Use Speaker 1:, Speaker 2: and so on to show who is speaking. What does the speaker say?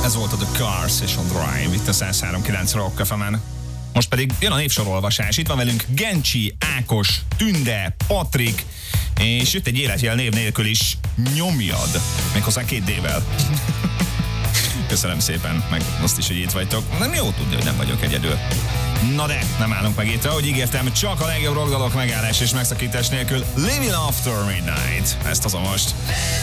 Speaker 1: Ez volt a The Cars és a Drive itt a 103.9 Rock FM-en. Most pedig jön a névsorolvasás. Itt van velünk Gencsi, Ákos, Tünde, Patrik, és jött egy életjel név nélkül is Nyomjad. Méghozzá 2 D-vel. Köszönöm szépen, meg azt is, hogy itt vagytok. Nem jó tudni, hogy nem vagyok egyedül. Na de, nem állunk meg itt. Ahogy ígértem, csak a legjobb rockdalok megállás és megszakítás nélkül. Living After Midnight. Ezt hozom most.